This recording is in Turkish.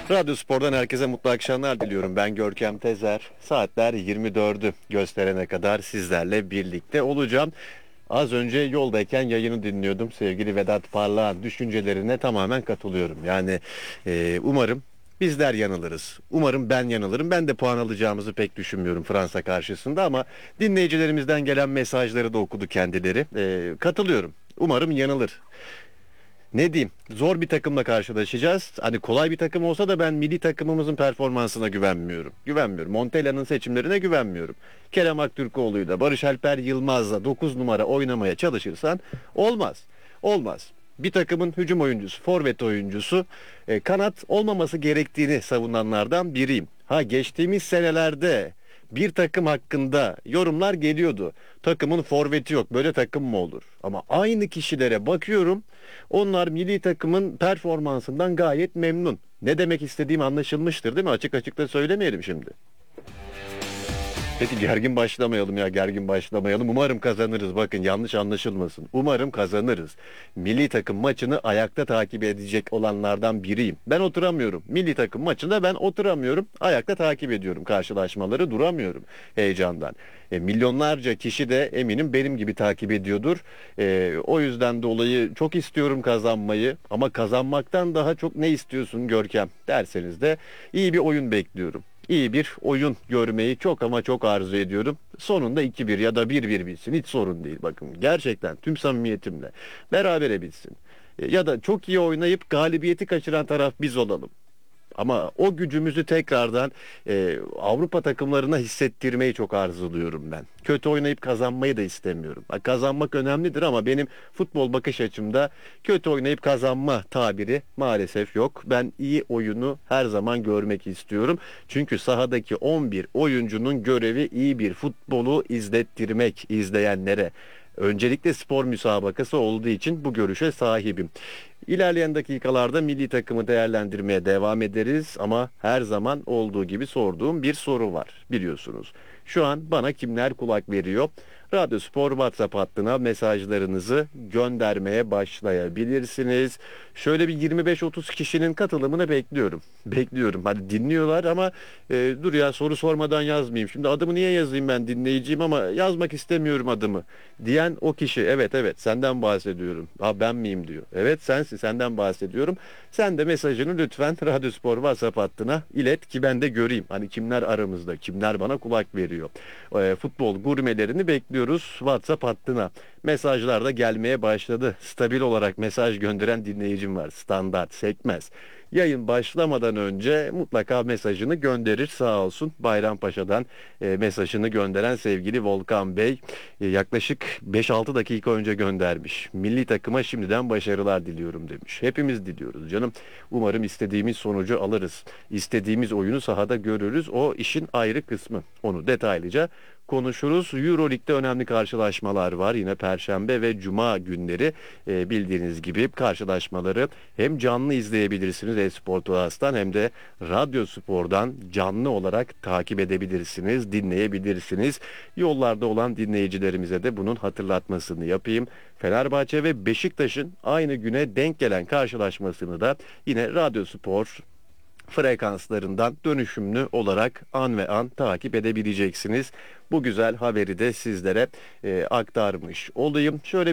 Radyo Spor'dan herkese mutlu akşamlar diliyorum. Ben Görkem Tezer. Saatler 24'ü gösterene kadar sizlerle birlikte olacağım. Az önce yoldayken yayını dinliyordum. Sevgili Vedat Parlak'ın düşüncelerine tamamen katılıyorum. Yani umarım bizler yanılırız. Umarım ben yanılırım. Ben de puan alacağımızı pek düşünmüyorum Fransa karşısında ama dinleyicilerimizden gelen mesajları da okudu kendileri. Katılıyorum. Umarım yanılır. Ne diyeyim? Zor bir takımla karşılaşacağız. Hani kolay bir takım olsa da ben milli takımımızın performansına güvenmiyorum. Güvenmiyorum. Montella'nın seçimlerine güvenmiyorum. Kerem Aktürkoğlu'yla, Barış Alper Yılmaz'la 9 numara oynamaya çalışırsan olmaz. Olmaz. Bir takımın hücum oyuncusu, forvet oyuncusu, kanat olmaması gerektiğini savunanlardan biriyim. Ha geçtiğimiz senelerde bir takım hakkında yorumlar geliyordu. Takımın forveti yok. Böyle takım mı olur? Ama aynı kişilere bakıyorum. Onlar milli takımın performansından gayet memnun. Ne demek istediğim anlaşılmıştır değil mi? Açık açık da söylemeyelim şimdi. Peki gergin başlamayalım ya, gergin başlamayalım. Umarım kazanırız. Bakın yanlış anlaşılmasın. Umarım kazanırız. Milli takım maçını ayakta takip edecek olanlardan biriyim. Ben oturamıyorum. Milli takım maçında ben oturamıyorum. Ayakta takip ediyorum karşılaşmaları, duramıyorum heyecandan. Milyonlarca kişi de eminim benim gibi takip ediyordur. O yüzden dolayı çok istiyorum kazanmayı. Ama kazanmaktan daha çok ne istiyorsun Görkem derseniz de iyi bir oyun bekliyorum. İyi bir oyun görmeyi çok ama çok arzu ediyorum. Sonunda 2-1 ya da 1-1 bitsin. Hiç sorun değil bakın. Gerçekten tüm samimiyetimle berabere bitsin. Ya da çok iyi oynayıp galibiyeti kaçıran taraf biz olalım. Ama o gücümüzü tekrardan Avrupa takımlarına hissettirmeyi çok arzuluyorum ben. Kötü oynayıp kazanmayı da istemiyorum. Ha, kazanmak önemlidir ama benim futbol bakış açımda kötü oynayıp kazanma tabiri maalesef yok. Ben iyi oyunu her zaman görmek istiyorum. Çünkü sahadaki 11 oyuncunun görevi iyi bir futbolu izlettirmek izleyenlere. Öncelikle spor müsabakası olduğu için bu görüşe sahibim. İlerleyen dakikalarda milli takımı değerlendirmeye devam ederiz ama her zaman olduğu gibi sorduğum bir soru var biliyorsunuz. Şu an bana kimler kulak veriyor? Radyo Spor WhatsApp hattına mesajlarınızı göndermeye başlayabilirsiniz. Şöyle bir 25-30 kişinin katılımını bekliyorum. Bekliyorum. Hadi dinliyorlar ama dur ya soru sormadan yazmayayım. Şimdi adımı niye yazayım ben dinleyiciyim ama yazmak istemiyorum adımı diyen o kişi. Evet evet senden bahsediyorum. Ha ben miyim diyor. Evet sensin senden bahsediyorum. Sen de mesajını lütfen Radyo Spor WhatsApp hattına ilet ki ben de göreyim. Hani kimler aramızda, kimler bana kulak veriyor. Futbol gurmelerini bekliyoruz WhatsApp hattına. Mesajlar da gelmeye başladı. Stabil olarak mesaj gönderen dinleyicim var. Standart, sekmez. Yayın başlamadan önce mutlaka mesajını gönderir sağ olsun. Bayrampaşa'dan mesajını gönderen sevgili Volkan Bey yaklaşık 5-6 dakika önce göndermiş. Milli takıma şimdiden başarılar diliyorum demiş. Hepimiz diliyoruz canım. Umarım istediğimiz sonucu alırız. İstediğimiz oyunu sahada görürüz. O işin ayrı kısmı. Onu detaylıca konuşuruz. Euroleague'de önemli karşılaşmalar var. Yine Perşembe ve Cuma günleri bildiğiniz gibi karşılaşmaları hem canlı izleyebilirsiniz Espor Plus'tan hem de Radyo Spor'dan canlı olarak takip edebilirsiniz, dinleyebilirsiniz. Yollarda olan dinleyicilerimize de bunun hatırlatmasını yapayım. Fenerbahçe ve Beşiktaş'ın aynı güne denk gelen karşılaşmasını da yine Radyo Spor frekanslarından dönüşümlü olarak an ve an takip edebileceksiniz. Bu güzel haberi de sizlere aktarmış olayım. Şöyle